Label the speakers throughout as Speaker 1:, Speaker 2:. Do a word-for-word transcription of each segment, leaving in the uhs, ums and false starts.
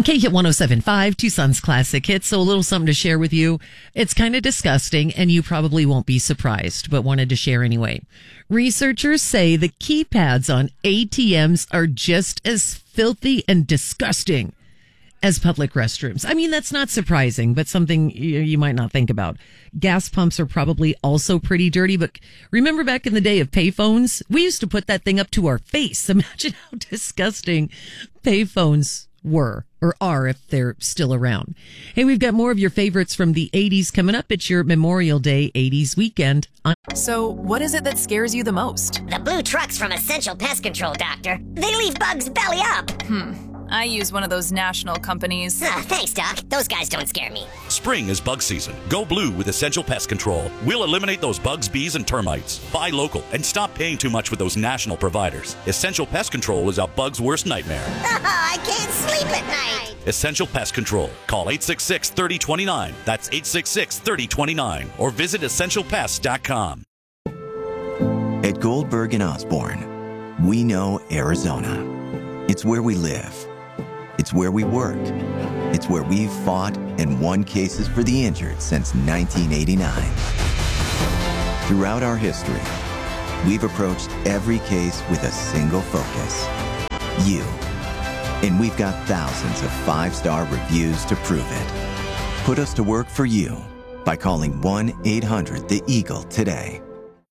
Speaker 1: K Hit one oh seven point five, Tucson's Classic Hits. So a little something to share with you. It's kind of disgusting, and you probably won't be surprised, but wanted to share anyway. Researchers say the keypads on A T Ms are just as filthy and disgusting as public restrooms. I mean, that's not surprising, but something you, you might not think about. Gas pumps are probably also pretty dirty, but remember back in the day of payphones? We used to put that thing up to our face. Imagine how disgusting payphones were or are if they're still around. Hey, we've got more of your favorites from the eighties coming up. It's your Memorial Day eighties weekend.
Speaker 2: So, what is it that scares you the most?
Speaker 3: The blue trucks from Essential Pest Control, Doctor. They leave bugs belly up.
Speaker 2: Hmm. I use one of those national companies.
Speaker 3: Ah, thanks, Doc. Those guys don't scare me.
Speaker 4: Spring is bug season. Go blue with Essential Pest Control. We'll eliminate those bugs, bees, and termites. Buy local and stop paying too much with those national providers. Essential Pest Control is a bug's worst nightmare.
Speaker 3: Oh, I can't sleep at night.
Speaker 4: Essential Pest Control. Call eight six six, three oh two nine. That's eight six six, three oh two nine. Or visit essential pest dot com.
Speaker 5: At Goldberg and Osborne, we know Arizona. It's where we live. It's where we work. It's where we've fought and won cases for the injured since nineteen eighty-nine. Throughout our history, we've approached every case with a single focus: you. And we've got thousands of five-star reviews to prove it. Put us to work for you by calling one eight hundred the eagle today.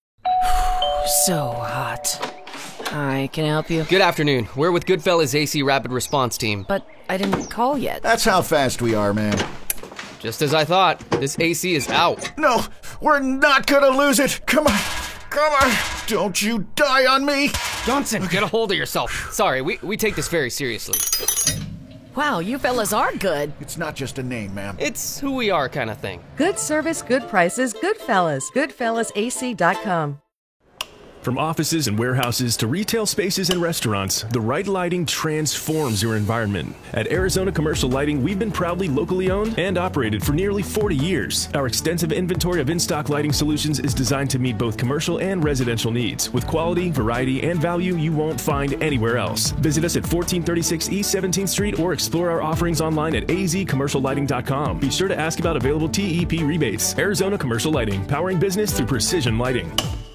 Speaker 6: So hot. Hi, can I help you?
Speaker 7: Good afternoon. We're with Goodfellas A C Rapid Response Team.
Speaker 6: But I didn't call yet.
Speaker 8: That's how fast we are, man.
Speaker 7: Just as I thought. This A C is out.
Speaker 8: No, we're not gonna lose it. Come on. Come on. Don't you die on me.
Speaker 7: Johnson, get a hold of yourself. Sorry, we, we take this very seriously.
Speaker 6: Wow, you fellas are good.
Speaker 8: It's not just a name, ma'am.
Speaker 7: It's who we are kind of thing.
Speaker 9: Good service, good prices, Goodfellas. Goodfellas A C dot com.
Speaker 10: From offices and warehouses to retail spaces and restaurants, the right lighting transforms your environment. At Arizona Commercial Lighting, we've been proudly locally owned and operated for nearly forty years. Our extensive inventory of in-stock lighting solutions is designed to meet both commercial and residential needs, with quality, variety, and value you won't find anywhere else. Visit us at fourteen thirty-six East seventeenth Street or explore our offerings online at a z commercial lighting dot com. Be sure to ask about available T E P rebates. Arizona Commercial Lighting, powering business through precision lighting.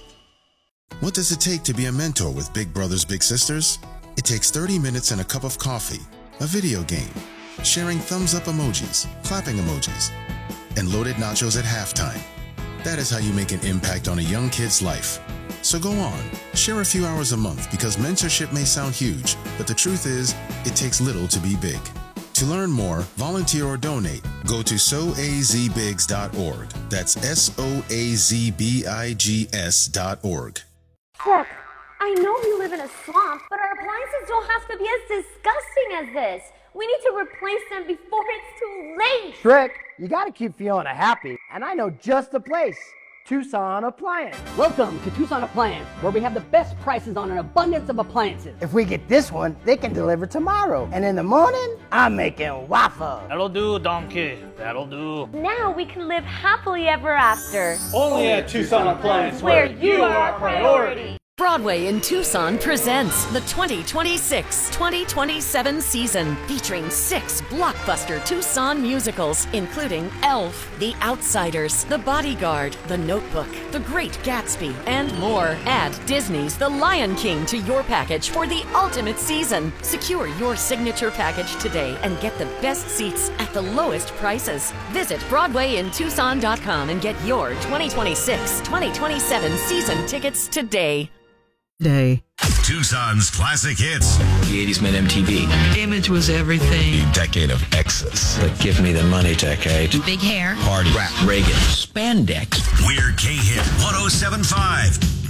Speaker 11: What does it take to be a mentor with Big Brothers Big Sisters? It takes thirty minutes and a cup of coffee, a video game, sharing thumbs up emojis, clapping emojis, and loaded nachos at halftime. That is how you make an impact on a young kid's life. So go on, share a few hours a month, because mentorship may sound huge, but the truth is, it takes little to be big. To learn more, volunteer or donate, go to so a z bigs dot org. That's S O A Z B I G S dot org.
Speaker 12: Look, I know we live in a swamp, but our appliances don't have to be as disgusting as this. We need to replace them before it's too late.
Speaker 13: Trick, you gotta keep feeling happy, and I know just the place. Tucson Appliance.
Speaker 14: Welcome to Tucson Appliance, where we have the best prices on an abundance of appliances.
Speaker 13: If we get this one, they can deliver tomorrow. And in the morning, I'm making waffles.
Speaker 15: That'll do, donkey. That'll do.
Speaker 12: Now we can live happily ever after.
Speaker 15: Only at Tucson Appliance,
Speaker 12: where you are our priority.
Speaker 2: Broadway in Tucson presents the twenty twenty-six twenty twenty-seven season, featuring six blockbuster Tucson musicals, including Elf, The Outsiders, The Bodyguard, The Notebook, The Great Gatsby, and more. Add Disney's The Lion King to your package for the ultimate season. Secure your signature package today and get the best seats at the lowest prices. Visit Broadway in Tucson dot com and get your twenty twenty-six twenty twenty-seven season tickets today.
Speaker 16: Day.
Speaker 17: Tucson's classic hits.
Speaker 18: The eighties made M T V.
Speaker 16: Image was everything.
Speaker 17: The decade of excess.
Speaker 18: The give me the money decade.
Speaker 16: Big hair.
Speaker 17: Party.
Speaker 18: Rap. Reagan. Spandex.
Speaker 17: We're K-Hit one oh seven point five.